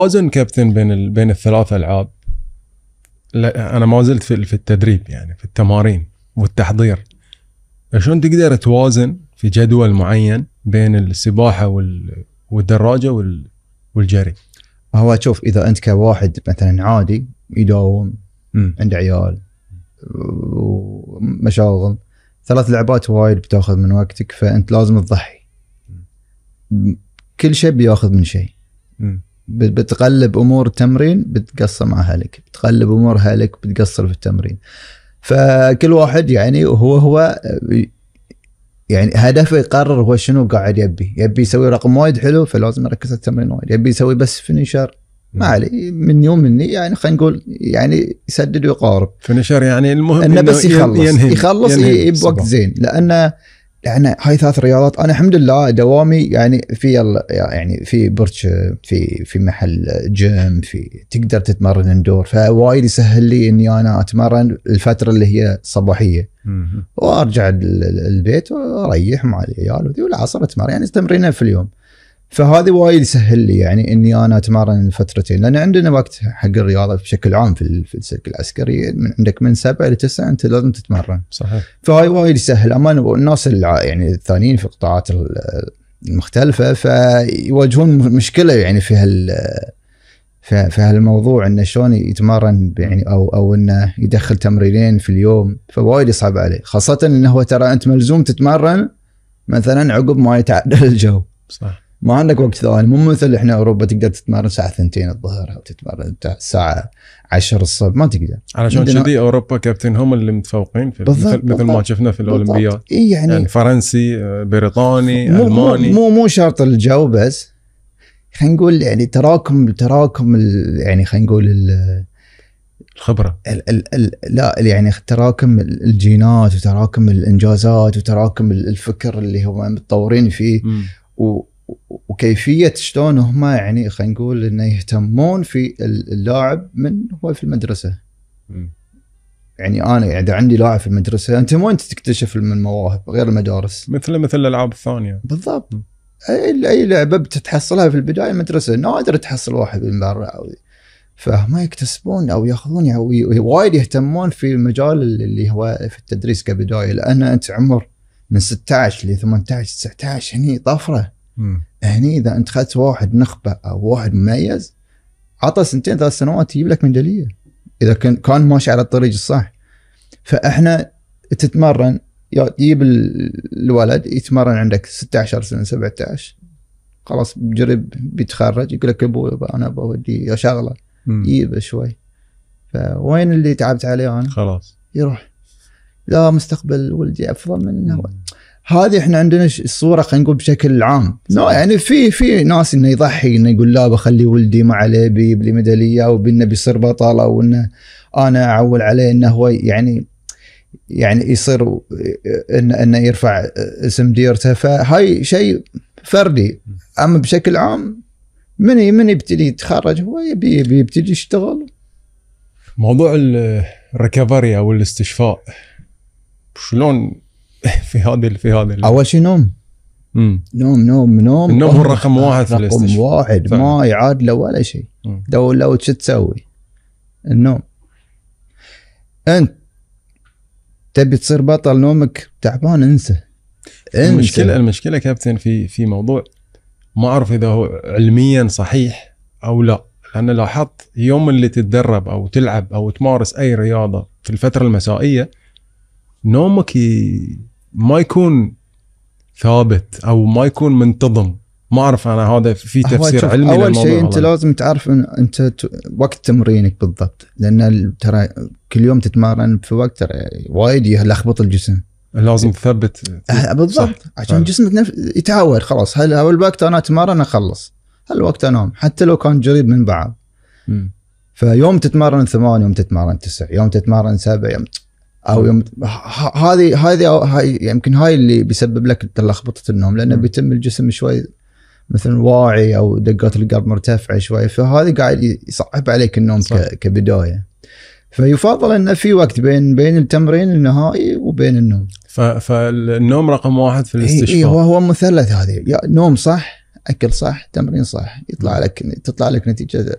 وزن كابتن بين الثلاث العاب. لا انا ما زلت في التدريب، يعني في التمارين والتحضير. شلون تقدر توازن في جدول معين بين السباحه والدراجه والجري؟ هو شوف، اذا انت كواحد مثلا عادي يداوم عنده عيال ومشاغل، 3 لعبات وايد بتاخذ من وقتك، فانت لازم تضحي. كل شيء بياخذ من شيء. بتقلب امور التمرين بتقصر مع اهلك، بتقلب امور اهلك بتقصر في التمرين. فكل واحد يعني هو يعني هدفه يقرر هو شنو قاعد يبي يسوي رقم وايد حلو، فلازم يركز على التمرين وايد. يبي يسوي بس فينيشر، ما عليه من يوم مني، يعني خلينا نقول يعني يسدد ويقارب. فينيشر يعني المهم انه بس يخلص بوقت زين. لان هاي 3 رياضات. انا الحمد لله دوامي يعني في برج، في محل جيم، في تقدر تتمرن اندور، فوايد يسهل لي اني انا اتمرن الفتره اللي هي صباحيه، وارجع البيت واريح مع العيال والعصر اتمرن، يعني تمرينين في اليوم. فهذه وايد يسهل لي يعني اني انا اتمرن فترتين، لان عندنا وقت حق الرياضه بشكل عام في السلك العسكري. عندك من 7 إلى 9 انت لازم تتمرن. صحيح. فهاي وايد يسهل. اما الناس يعني الثانيين في القطاعات المختلفه فيواجهون مشكله يعني في هالموضوع، انه شلون يتمرن يعني او انه يدخل تمرينين في اليوم، فوايد يصعب عليه. خاصه انه هو ترى انت ملزوم تتمرن مثلا عقب ما يتعدل الجو. صح. ما عندك وقت ثاني، مو مثل احنا اوروبا تقدر تتمرن الساعه 2 الظهر او تتمرن الساعه 10 الصبح، ما تقدر. علشان كذي اوروبا كابتن هم اللي متفوقين في مثل ما شفنا في الاولمبياد. يعني فرنسي، بريطاني، الماني. مو شرط الجو بس، خلينا نقول يعني تراكم يعني خلينا نقول الخبره. لا يعني تراكم الجينات وتراكم الانجازات وتراكم الفكر اللي هم متطورين فيه. وكيفيه شلون هم يعني خلينا نقول انه يهتمون في اللاعب من هو في المدرسه. يعني انا اذا عندي لاعب في المدرسه، انت وين تكتشف من المواهب غير المدارس؟ مثل الالعاب الثانيه بالضبط. اي لعبه بتتحصلها في البدايه المدرسه، نادر تحصل واحد من برا. فهم يكتسبون او ياخذون يعني وايد يهتمون في المجال اللي هو في التدريس كبدايه، لان انت عمر من 16 ل 18 19 هني طفره. هني اذا انت اخذت واحد نخبه او واحد مميز، عطى 2 3 سنوات يجيب لك ميداليه اذا كان ماشي على الطريق الصح. فاحنا تتمرن، تجيب الولد يتمرن عندك 16 سنه 17، خلاص بجرب بيتخرج يقول لك ابو انا بودي شغله يجيب شوي. فوين اللي تعبت عليه انا؟ خلاص يروح لا مستقبل ولدي افضل منه. هذه احنا عندنا الصوره خلينا نقول بشكل عام. يعني في ناس انه يضحي، انه يقول لا بخلي ولدي ما عليه بيجيب لي ميداليه، او بانه بيصير بطل، او انه انا اعول عليه انه هو يعني يصير انه يرفع اسم ديرته. فهاي شيء فردي. اما بشكل عام من يبتدي يتخرج هو يبتدي يشتغل. موضوع الريكفري او الاستشفاء شلون في هذه اول شيء نوم. النوم هو رقم 1 في الاستشفاء. رقم 1 ما يعادله ولا شيء. لو شو تسوي النوم. انت تبي تصير بطل، نومك تعبان انسى. المشكله كابتن في موضوع ما اعرف اذا هو علميا صحيح او لا، لان لاحظت يوم اللي تتدرب او تلعب او تمارس اي رياضه في الفتره المسائيه، نومك ما يكون ثابت او ما يكون منتظم. ما اعرف انا هذا في تفسير علمي للموضوع. اول شيء انت لازم تعرف انت وقت تمرينك بالضبط، لان ترى كل يوم تتمرن في وقت ترى وايد يلخبط الجسم. لازم تثبت بالضبط عشان جسمك يتعود. خلاص هالوقت انا اتمرن اخلص، هالوقت انام، حتى لو كان قريب من بعض. فيوم تتمرن 8، يوم تتمرن 9، يوم تتمرن 7، يوم او يوم هذه يمكن هاي اللي بيسبب لك لخبطه النوم، لانه بيتم الجسم شوي مثل واعي او دقات القلب مرتفعه شوي، فهذا قاعد يصعب عليك النوم كبدايه. فيفضل ان في وقت بين التمرين النهائي وبين النوم. فالنوم رقم 1 في الاستشفاء. هو مثلث هذه، نوم صح اكل صح تمرين صح تطلع لك نتيجه